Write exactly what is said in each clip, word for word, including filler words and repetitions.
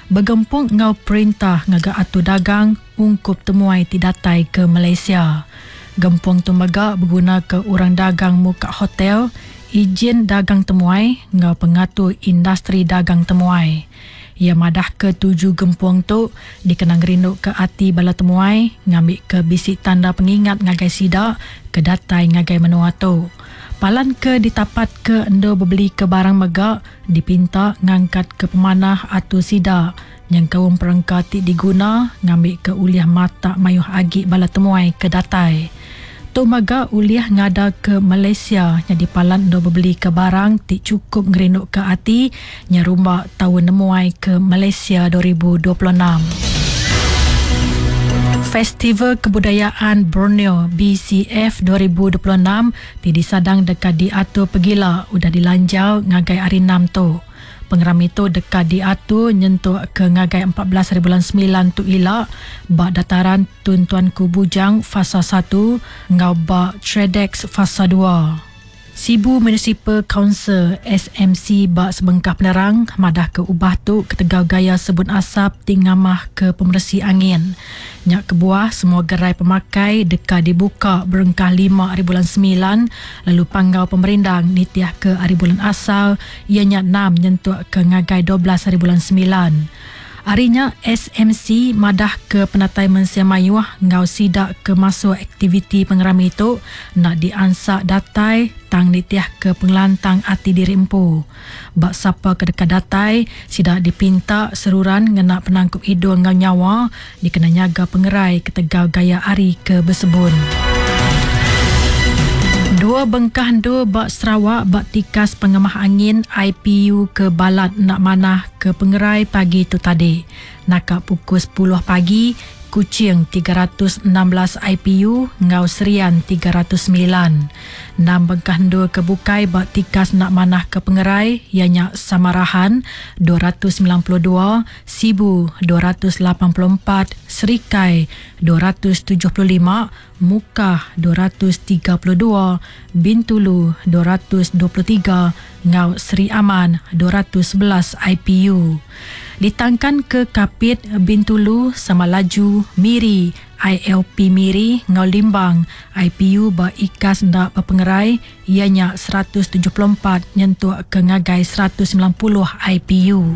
Bergempung ngau perintah ngaga atu dagang ungkup temuai tidatai ke Malaysia. Gempung tu maga berguna ke orang dagang muka hotel, izin dagang temuai ngau pengatur industri dagang temuai. Ia madah ke tuju gempung tu dikenang rindu ke ati bala temuai ngambil ke bisik tanda pengingat ngagai sidak ke datai ngagai menua tu. Palan ke ditapat ke endo berbeli ke barang megak dipinta ngangkat ke pemanah atau sidak yang kaum perangka ti diguna ngambil ke uliah mata mayuh agi bala temuai ke datai. Tu maga uliah ngada ke Malaysia yang dipalan do berbeli ke barang ti cukup ngerinduk ke hati nya rumah tahun nemuai ke Malaysia dua ribu dua puluh enam. Festival Kebudayaan Borneo B C F dua ribu dua puluh enam ti disadang dekat diatur pegila udah dilanjau ngagai hari enam tu. Pengeram itu dekat diatur nyentuh ke ngagai empat belas hari bulan sembilan tu ilak bak dataran Tun-Tuan Ku Bujang fasa satu ngau bak Tredex fasa dua. Sibu Municipal Council S M C bak Sebengkah Penerang madah ke ubah tu ketegau gaya sebun asap tingamah ke pembersih angin. Nyak kebuah semua gerai pemakai dekat dibuka berengkah lima hari bulan sembilan lalu panggau pemerindang nitiah ke hari bulan asal ianya enam nyentuh ke ngagai dua belas hari bulan sembilan. Harinya S M C madah ke penatai Mensia Mayuh ngau sidak ke masuk aktiviti pengeram itu nak diansak datai tang nitiah ke pengelantang ati diri empu. Bak siapa ke dekat datai sidak dipinta seruran ngena penangkup hidung ngau nyawa dikena nyaga pengerai ketegau gaya hari ke bersebun. Dua bengkah dua bak Sarawak bak tikas pengemah angin I P U ke balat nak manah ke pengerai pagi tu tadi. Nakak pukul sepuluh pagi, Kuching tiga ratus enam belas I P U, Ngau Serian tiga ratus sembilan. Enam bengkah dua ke Bukai bak tikas nak manah ke pengerai, ianya Samarahan dua ratus sembilan puluh dua, Sibu dua ratus lapan puluh empat, Serikai dua ratus tujuh puluh lima, Mukah dua ratus tiga puluh dua, Bintulu dua ratus dua puluh tiga, Ngau Seri Aman dua ratus sebelas I P U. Ditangkan ke Kapit Bintulu sama laju Miri I L P Miri Ngau Limbang I P U ba ikas ndak berpengerai ianya seratus tujuh puluh empat nyentuh ke ngagai seratus sembilan puluh I P U.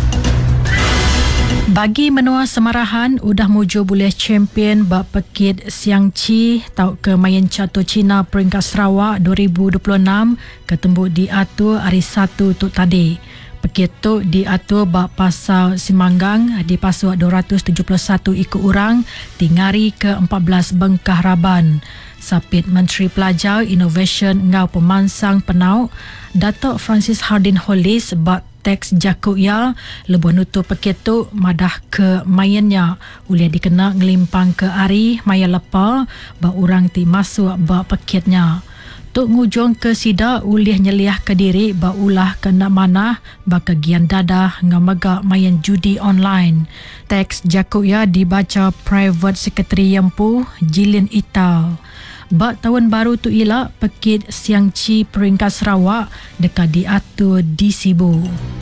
Bagi menua Semarahan udah muju boleh champion bak Pekit Siang Chi tau ke main catur Cina peringkat Sarawak dua ribu dua puluh enam ketembuk diatur hari satu tu tadi. Pekit tu diatur bak pasal Simanggang di pasal dua ratus tujuh puluh satu ikut orang tingari ke empat belas bengkah Raban. Sapit Menteri Pelajar Innovation Ngau Pemansang Penau Datuk Francis Hardin Hollis bak teks Jakuk ya lebuh nutup pekit tu madah ke mayannya uliah dikena ngelimpang ke hari maya lepa bak orang ti masuk bak pekitnya. Tuk ngujung ke sida uliah nyeliah ke diri bak ulah kena manah bak kegian dadah ngamaga mayan judi online. Teks Jakuk ya dibaca Private Secretary Yempu Jilin Ital. Bak tahun baru tu ilak Pekit Siang Chi peringkat Sarawak dekat diatur di Sibu.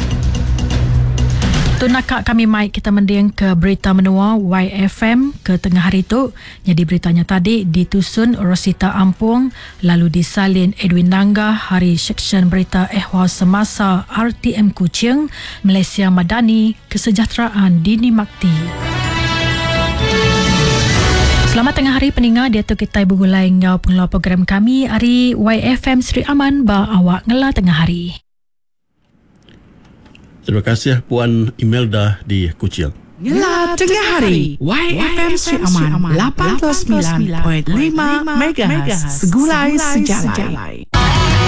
Tu nakak kami mai kita mending ke berita menua Y F M ke tengah hari tu. Jadi beritanya tadi ditusun Rosita Ampung lalu disalin Edwin Nangga hari seksyen berita ehwal semasa R T M Kuching Malaysia Madani Kesejahteraan Dini Makti. Selamat tengah hari pendengar, dia tu kita bergulai ngau pengeluar program kami hari Y F M Seri Aman ba awak ngela tengah hari. Terima kasih Puan Imelda di Kuching. Ngela tengah hari Y F M Seri Aman lapan puluh sembilan perpuluhan lima megahertz Segulai Sejalai.